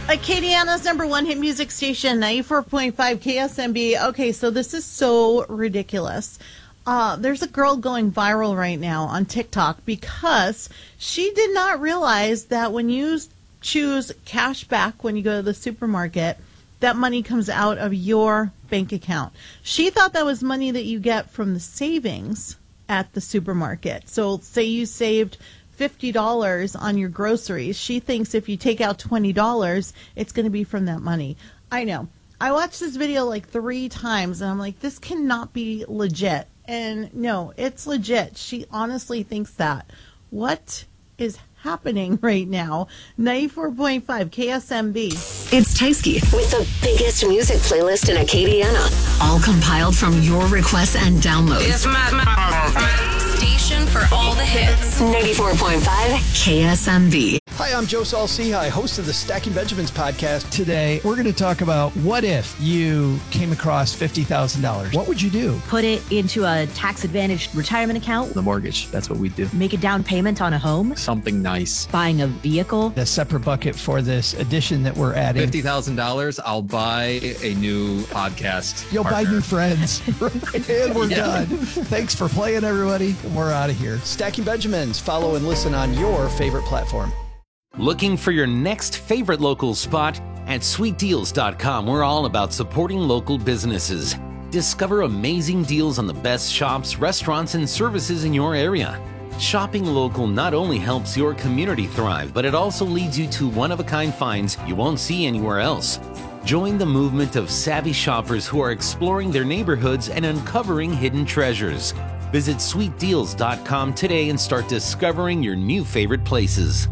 Acadiana's number one hit music station, 94.5 KSMB. Okay, so this is so ridiculous. There's a girl going viral right now on TikTok because she did not realize that when you choose cash back when you go to the supermarket, that money comes out of your bank account. She thought that was money that you get from the savings at the supermarket. So say you saved $50 on your groceries. She thinks if you take out $20, it's going to be from that money. I know. I watched this video like 3 times and I'm like, this cannot be legit. And no, it's legit. She honestly thinks that. What is happening right now? 94.5 KSMB. It's Tasky with the biggest music playlist in Acadiana. All compiled from your requests and downloads. It's my station for all the hits. 94.5 KSMB. Hi, I'm Joe Saul-Sehy, host of the Stacking Benjamins podcast. Today, we're going to talk about what if you came across $50,000? What would you do? Put it into a tax-advantaged retirement account. The mortgage, that's what we do. Make a down payment on a home. Something nice. Buying a vehicle. A separate bucket for this addition that we're adding. $50,000, I'll buy a new podcast. You'll partner. buy new friends. And we're done. Thanks for playing, everybody. We're out of here. Stacking Benjamins. Follow and listen on your favorite platform. Looking for your next favorite local spot? At sweetdeals.com, we're all about supporting local businesses. Discover amazing deals on the best shops, restaurants, and services in your area. Shopping local not only helps your community thrive, but it also leads you to one-of-a-kind finds you won't see anywhere else. Join the movement of savvy shoppers who are exploring their neighborhoods and uncovering hidden treasures. Visit sweetdeals.com today and start discovering your new favorite places.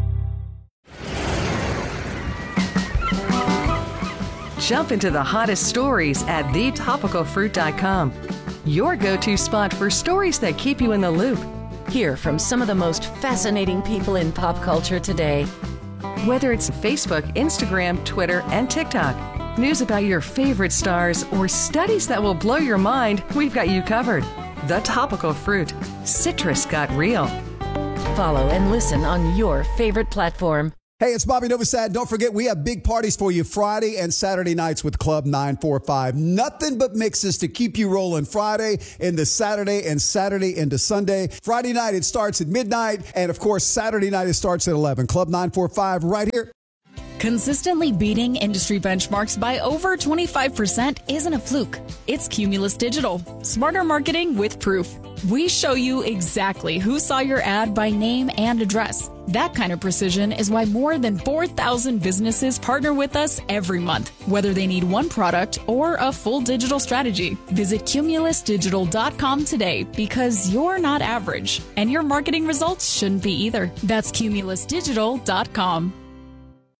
Jump into the hottest stories at thetopicalfruit.com. Your go-to spot for stories that keep you in the loop. Hear from some of the most fascinating people in pop culture today. Whether it's Facebook, Instagram, Twitter, and TikTok, news about your favorite stars, or studies that will blow your mind, we've got you covered. The Topical Fruit. Citrus got real. Follow and listen on your favorite platform. Hey, it's Bobby Novosad. Don't forget, we have big parties for you Friday and Saturday nights with Club 945. Nothing but mixes to keep you rolling Friday into Saturday and Saturday into Sunday. Friday night, it starts at midnight. And, of course, Saturday night, it starts at 11. Club 945 right here. Consistently beating industry benchmarks by over 25% isn't a fluke. It's Cumulus Digital. Smarter marketing with proof. We show you exactly who saw your ad by name and address. That kind of precision is why more than 4,000 businesses partner with us every month, whether they need one product or a full digital strategy. Visit cumulusdigital.com today because you're not average, and your marketing results shouldn't be either. That's cumulusdigital.com.